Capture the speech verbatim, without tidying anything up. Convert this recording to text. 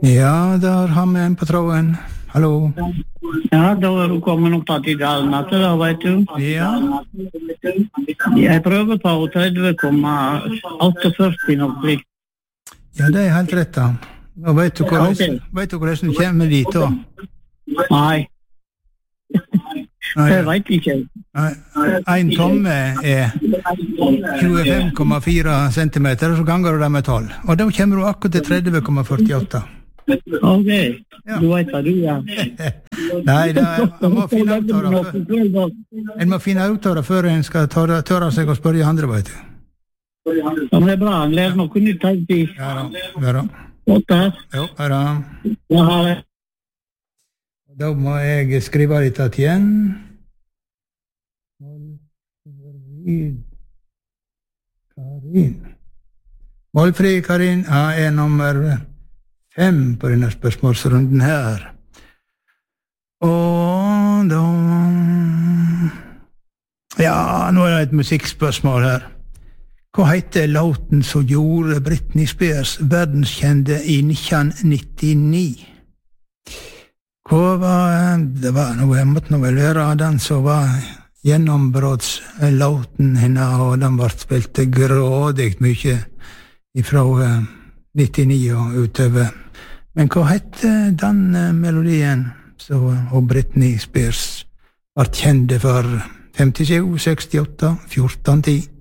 Ja, der har vi en på tråden. Hallo. Ja, da er du kommet opp til Dalnatte, da, vet du. Ja. Jeg prøver på tretti komma førtiåtte nok blir. Ja, det er helt rett da. Og vet du hvordan, Ok. vet du hvordan du kommer dit da? Nei, Nei, det vet jeg ikke. nei. En tomme er tjuefem komma fire centimeter, og så ganger du det med tolv. Og da kommer du akkurat til tretti komma førtiåtte. Ok, Ja. du vet hva du er. Nei, det er, man må finne ut av det før, en må finne ut av det før en skal tørre, tørre seg og spørre andre, vet du. Ja, men det er bra, han lærer noe nytt alltid. Ja da, ja da. Godt her. Jo, ja da. Jeg har det. Da må jeg skrive litt at igjen. Målfrid Karin. Målfrid Karin ja, er nummer fem på denne spørsmålsrunden her. Og da... Ja, nå er det et musikkspørsmål her. Hva heter låten som gjorde Britney Spears verdenskjente i nitten nittini? Hva var, det var noe, jeg måtte nå vel være den som var gjennombrottslåten henne, og den ble spilt grådig mye ifra nittini og utover. Men hva heter den melodien som og Britney Spears ble kjent for femtisju, sekstiåtte, fjorten, ti?